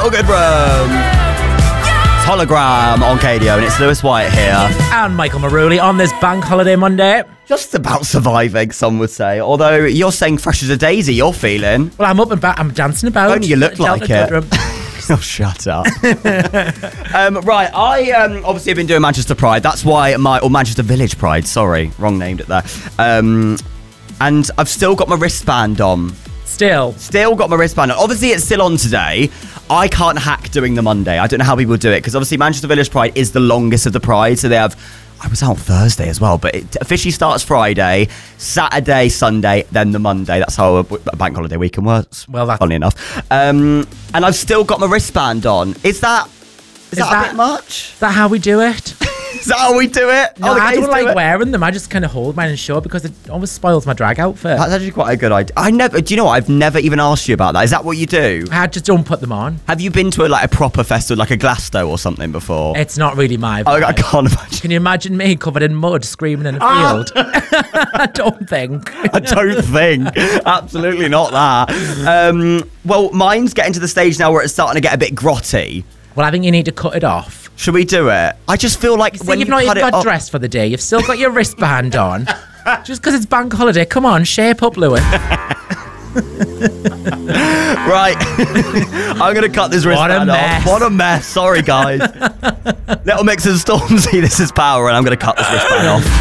Little Goodrum. It's Hologram on KDO, and it's Lewis White here. And Michael Maruli on this bank holiday Monday. Just about surviving, some would say. Although you're saying fresh as a daisy, you're feeling. Well, I'm up and back. I'm dancing about. Only you look like it. Oh, shut up. Right, I obviously have been doing Manchester Pride. That's why or Manchester Village Pride, sorry. Wrong named it there. And I've still got my wristband on. Still got my wristband on. Obviously, it's still on today. I can't hack doing the Monday. I don't know how people do it, because obviously Manchester Village Pride is the longest of the Pride. So they have... I was out Thursday as well, but it officially starts Friday, Saturday, Sunday, then the Monday. That's how a bank holiday weekend works. Well, that's funny enough. And I've still got my wristband on. Is that a bit much? Is that how we do it? Is that how we do it? No, I don't like wearing them. I just kind of hold mine and show because it almost spoils my drag outfit. That's actually quite a good idea. Do you know what? I've never even asked you about that. Is that what you do? I just don't put them on. Have you been to a proper festival, like a Glasgow or something before? It's not really my vibe. I can't imagine. Can you imagine me covered in mud screaming in a field? I don't think. Absolutely not that. Well, mine's getting to the stage now where it's starting to get a bit grotty. Well, I think you need to cut it off. Should we do it? I just feel like when you've not even got dressed for the day, you've still got your wristband on. Just because it's bank holiday, come on, shape up, Lewis. Right. I'm going to cut this wristband off. What a mess. Sorry, guys. Little Mix and Stormzy, this is Power, and I'm going to cut this wristband off.